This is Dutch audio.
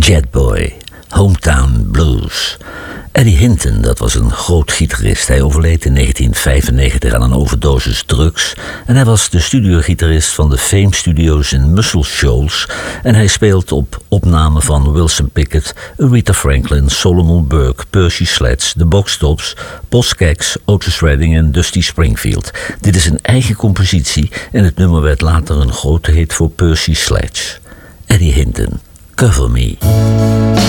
Jetboy, Hometown Blues. Eddie Hinton, dat was een groot gitarist. Hij overleed in 1995 aan een overdosis drugs. En hij was de studiogitarist van de Fame Studios in Muscle Shoals. En hij speelt op opnamen van Wilson Pickett, Aretha Franklin, Solomon Burke, Percy Sledge, The Box Tops, Boz Scaggs, Otis Redding en Dusty Springfield. Dit is een eigen compositie en het nummer werd later een grote hit voor Percy Sledge. Eddie Hinton, Cover Me.